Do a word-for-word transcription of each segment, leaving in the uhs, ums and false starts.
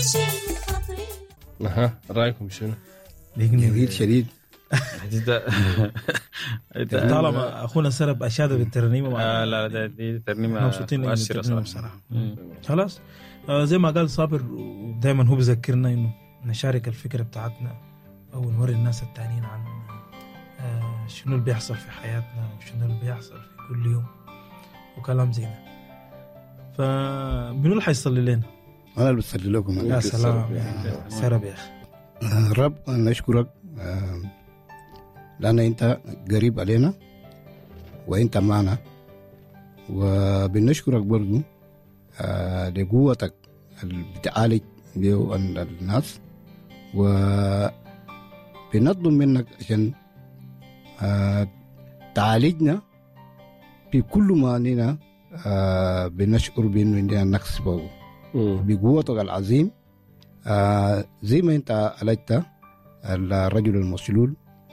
اها رايكم شنو؟ جميل شديد. طالما اخونا سرب اشاد بالترنيمه آه لا ده دي ترنيمه مبسوطين مؤثره الترنيمة صراحه. خلاص. آه زي ما قال صابر دائما هو بذكرنا انه نشارك الفكره بتاعتنا او نوري الناس التانيين عن آه شنو اللي بيحصل في حياتنا وشنو اللي بيحصل في كل يوم وكلام زي ده. فمنو اللي حيصلي لنا؟ انا اللي بصلي لكم. يا سلام يا سرب يا اخي. آه رب انا اشكرك آه لان انت قريب علينا وانت معنا، وبنشكرك برضو آه لقوتك اللي بتعالج بيه الناس، وبنطلب منك عشان آه تعالجنا في كل ما اننا آه بنشعر بانه عندنا نقص فوق بقوتك العظيم. آه زي ما انت عالجت الرجل المسلول،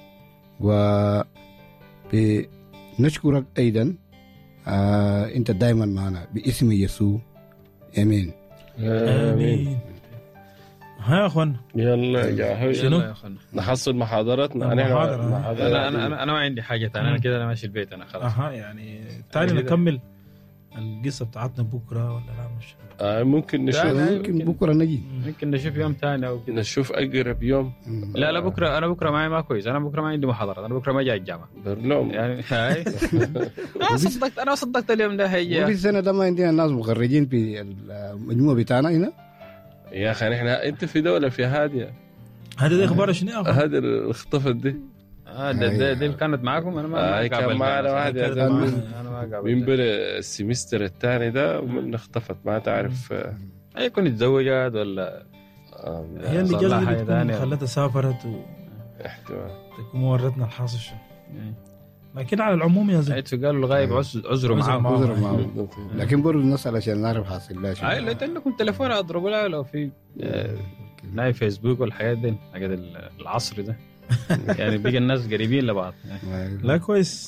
وبنشكرك ايضا آه انت دائما معنا باسم يسوع. امين امين. ها يا اخوانا يلا يا شنو يا اخوانا نحصل محاضرتنا. محاضرة. انا انا انا انا ما عندي حاجه ثانيه، انا كده انا ماشي البيت انا خلاص. اها يعني تعالي نكمل القصه بتاعتنا بكره ولا لا؟ مش آه ممكن نشوف ممكن بكره نجي ممكن نشوف يوم ثاني او كده. نشوف اقرب يوم. لا لا بكره انا بكره معي ما كويس، انا بكره ما عندي محاضرات، انا بكره ما جاي الجامعه برلوم يعني. هاي انا صدقت انا صدقت اليوم ده هي وفي السنه ده ما عندنا ناس مخرجين في المجموعه بتاعنا هنا يا اخي. احنا انت في دوله في هاديه، هذا ده اخبار شنو يا اخي؟ هذا الاختفت دي اه ده ده دي كانت معكم. انا ما آه كان معنا واحد يا انا زلمه ما قابلت من بلا السمستر الثاني ده ومن اختفت ما تعرف. هي كنت اتزوجت ولا آه هي اللي صلح جلدت حاجة تكون تانية. خلتها سافرت احتمال وتكون ورتنا الحاصل شنو. لكن على العموم يا زلمه قالوا الغايب عذره عذره معاهم. معاه. عذر معه. لكن برضه نسال عشان نعرف حاصل لا شيء. هاي لو عندكم تليفون اضربوا لها لو في آه، ناي فيسبوك والحياة دي حاجات العصر ده يعني بيجي الناس قريبين لبعض. لا كويس.